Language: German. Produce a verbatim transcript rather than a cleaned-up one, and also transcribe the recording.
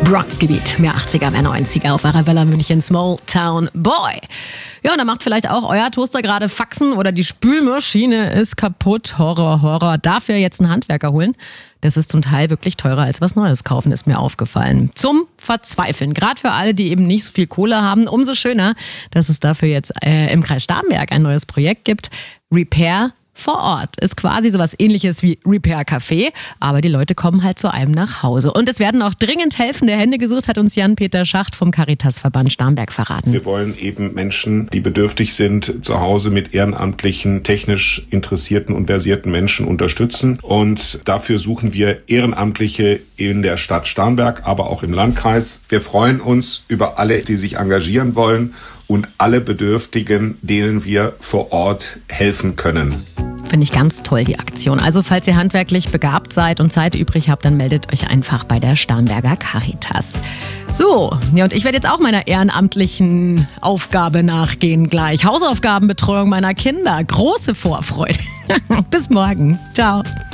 Bronx-Gebiet. Mehr achtziger, mehr neunziger auf Arabella München, Small Town Boy. Ja, und da macht vielleicht auch euer Toaster gerade Faxen oder die Spülmaschine ist kaputt. Horror, Horror. Dafür jetzt einen Handwerker holen? Das ist zum Teil wirklich teurer als was Neues kaufen, ist mir aufgefallen. Zum Verzweifeln. Gerade für alle, die eben nicht so viel Kohle haben. Umso schöner, dass es dafür jetzt äh, im Kreis Starnberg ein neues Projekt gibt. Repair vor Ort. Ist quasi sowas Ähnliches wie Repair Café, aber die Leute kommen halt zu einem nach Hause. Und es werden auch dringend helfende Hände gesucht, hat uns Jan-Peter Schacht vom Caritasverband Starnberg verraten. Wir wollen eben Menschen, die bedürftig sind, zu Hause mit ehrenamtlichen, technisch interessierten und versierten Menschen unterstützen. Und dafür suchen wir Ehrenamtliche in der Stadt Starnberg, aber auch im Landkreis. Wir freuen uns über alle, die sich engagieren wollen und alle Bedürftigen, denen wir vor Ort helfen können. Finde ich ganz toll, die Aktion. Also falls ihr handwerklich begabt seid und Zeit übrig habt, dann meldet euch einfach bei der Starnberger Caritas. So, ja, und ich werde jetzt auch meiner ehrenamtlichen Aufgabe nachgehen gleich. Hausaufgabenbetreuung meiner Kinder. Große Vorfreude. Bis morgen. Ciao.